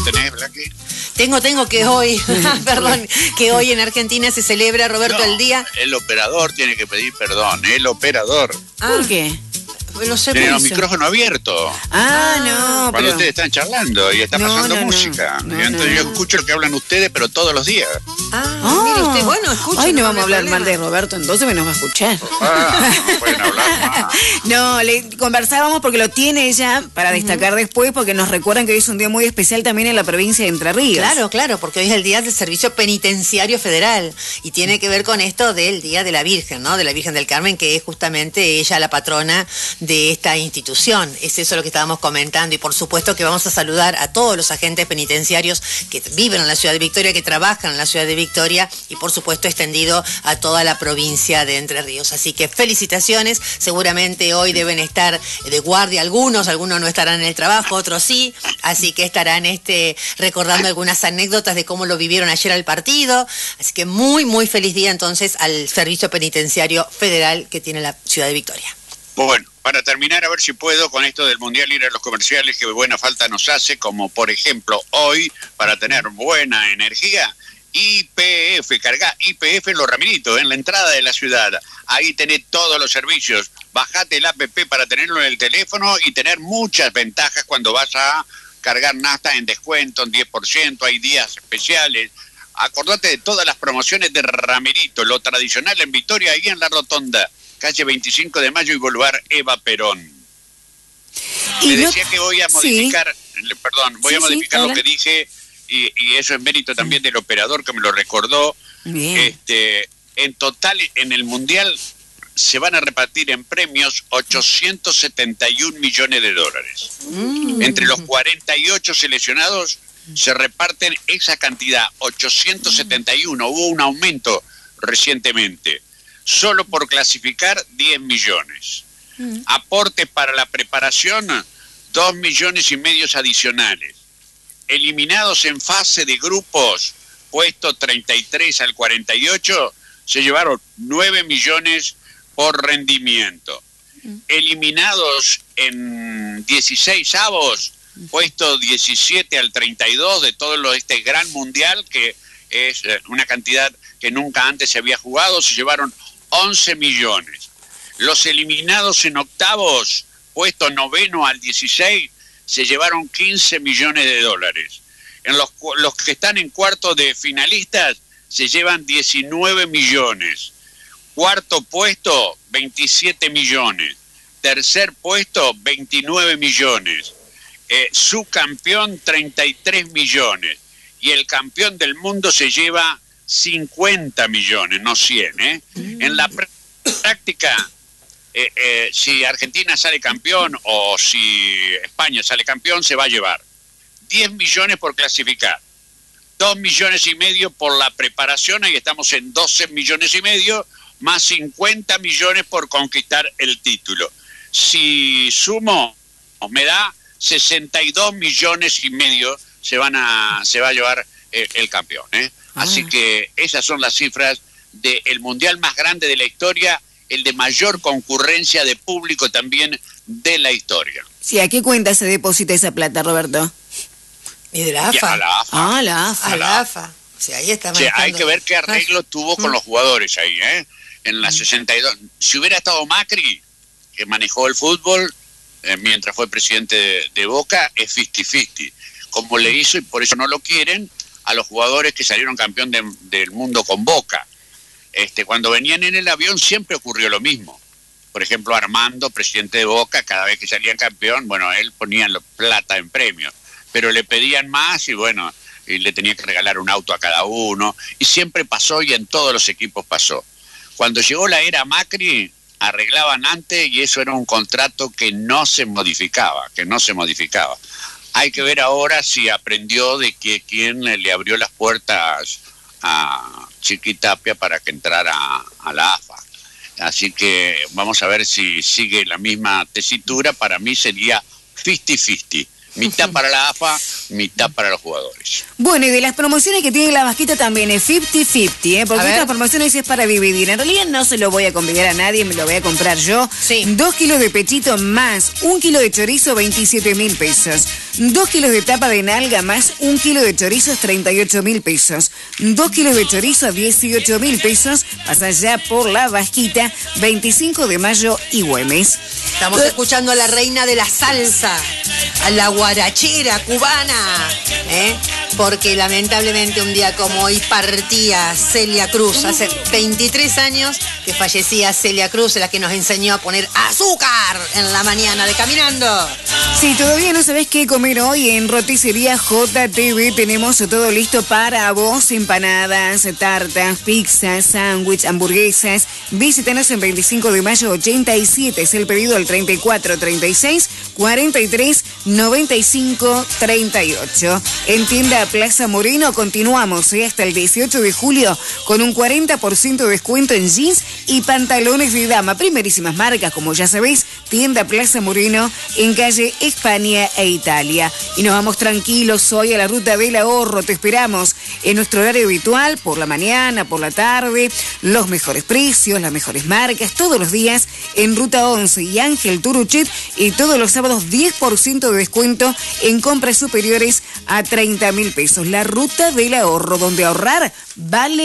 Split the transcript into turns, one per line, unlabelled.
tenés, Blaqui?
Tengo que hoy, perdón, que hoy en Argentina se celebra, Roberto, el día.
El operador tiene que pedir perdón, el operador.
¿Por qué?
No sé,
Tiene los micrófonos abiertos.
No,
cuando ustedes están charlando y está pasando música. Entonces yo escucho lo que hablan ustedes, pero todos los días.
Mire usted, bueno, escucha.
Ay, no vamos a hablar mal de Roberto, entonces me nos va a escuchar.
No pueden hablar más.
No, le conversábamos porque lo tiene ella para destacar después, porque nos recuerdan que hoy es un día muy especial también en la provincia de Entre Ríos.
Claro, porque hoy es el Día del Servicio Penitenciario Federal y tiene que ver con esto del Día de la Virgen, ¿no? De la Virgen del Carmen, que es justamente ella la patrona de esta institución. Es eso lo que estábamos comentando, y por supuesto que vamos a saludar a todos los agentes penitenciarios que viven en la ciudad de Victoria, que trabajan en la ciudad de Victoria, y por supuesto extendido a toda la provincia de Entre Ríos. Así que felicitaciones. Seguramente hoy deben estar de guardia algunos no estarán en el trabajo, otros sí, así que estarán recordando algunas anécdotas de cómo lo vivieron ayer al partido. Así que muy feliz día entonces al Servicio Penitenciario Federal que tiene la ciudad de Victoria.
Bueno, para terminar, a ver si puedo con esto del Mundial ir a los comerciales que buena falta nos hace, como por ejemplo hoy, para tener buena energía, YPF, carga YPF en Los Ramiritos, en la entrada de la ciudad. Ahí tenés todos los servicios. Bajate el app para tenerlo en el teléfono y tener muchas ventajas cuando vas a cargar nafta en descuento, en 10%, hay días especiales. Acordate de todas las promociones de Ramirito, lo tradicional en Victoria, ahí en la Rotonda, calle 25 de Mayo y Boulevard Eva Perón. Me decía que voy a modificar, voy a modificar lo que dije, y eso es mérito también del operador que me lo recordó.
Bien.
En total, en el Mundial se van a repartir en premios 871 millones de dólares. Entre los 48 seleccionados se reparten esa cantidad, 871. Hubo un aumento recientemente. Solo por clasificar, 10 millones. Aportes para la preparación, 2,5 millones adicionales. Eliminados en fase de grupos, puestos 33 al 48, se llevaron 9 millones por rendimiento. Eliminados en 16avos, puestos 17 al 32 de todo este gran mundial, que es una cantidad que nunca antes se había jugado, se llevaron 11 millones. Los eliminados en octavos, puestos 9 al 16, se llevaron 15 millones de dólares. En los que están en cuarto de finalistas se llevan 19 millones. Cuarto puesto, 27 millones. Tercer puesto, 29 millones. Subcampeón, 33 millones. Y el campeón del mundo se lleva 50 millones, no 100. En la práctica, si Argentina sale campeón o si España sale campeón, se va a llevar 10 millones por clasificar, 2,5 millones por la preparación, ahí estamos en 12,5 millones, más 50 millones por conquistar el título. Si sumo, me da 62,5 millones, se va a llevar el campeón. Así que esas son las cifras del mundial más grande de la historia, el de mayor concurrencia de público también de la historia.
Sí, ¿a qué cuenta se deposita esa plata, Roberto?
Y de la AFA.
A la AFA.
A la AFA. O sea, ahí está manejando.
Hay que ver qué arreglo tuvo con los jugadores ahí, en la 62. Si hubiera estado Macri, que manejó el fútbol mientras fue presidente de Boca, es 50-50. Como le hizo, y por eso no lo quieren, a los jugadores que salieron campeón del mundo con Boca. Cuando venían en el avión siempre ocurrió lo mismo. Por ejemplo, Armando, presidente de Boca, cada vez que salían campeón, bueno, él ponía plata en premios, pero le pedían más y le tenía que regalar un auto a cada uno, y siempre pasó, y en todos los equipos pasó. Cuando llegó la era Macri, arreglaban antes, y eso era un contrato que no se modificaba. Hay que ver ahora si aprendió de que quien le abrió las puertas a Chiqui Tapia para que entrara a la AFA. Así que vamos a ver si sigue la misma tesitura. Para mí sería 50-50. Mitad para la AFA, mitad para los jugadores.
Bueno, y de las promociones que tiene la Vasquita también es 50-50, porque estas promociones es para dividir. En realidad no se lo voy a convidar a nadie, me lo voy a comprar yo. 2 kilos de pechito más 1 kilo de chorizo, 27.000 pesos. 2 kilos de tapa de nalga más 1 kilo de chorizos, 38.000 pesos. 2 kilos de chorizo, 18.000 pesos. Pasa ya por La Vasquita, 25 de mayo y Güemes.
Estamos escuchando a la reina de la salsa, a la guarachera cubana, porque lamentablemente un día como hoy partía Celia Cruz. Hace 23 años que fallecía Celia Cruz, la que nos enseñó a poner azúcar en la mañana de Caminando.
Si todavía no sabés qué comer hoy, en Roticería JTV tenemos todo listo para vos: empanadas, tartas, pizzas, sándwich, hamburguesas. Visítanos en 25 de mayo 87, es el pedido al 34 36 43 95 38. En tienda Plaza Moreno continuamos hasta el 18 de julio con un 40% de descuento en jeans y pantalones de dama. Primerísimas marcas, como ya sabéis, tienda Plaza Moreno en calle España e Italia. Y nos vamos tranquilos hoy a la Ruta del Ahorro. Te esperamos en nuestro horario habitual, por la mañana, por la tarde, los mejores precios, las mejores marcas, todos los días en Ruta 11 y Ángel Turuchet, y todos los sábados 10% de descuento en compras superiores a 30.000 pesos. La Ruta del Ahorro, donde ahorrar vale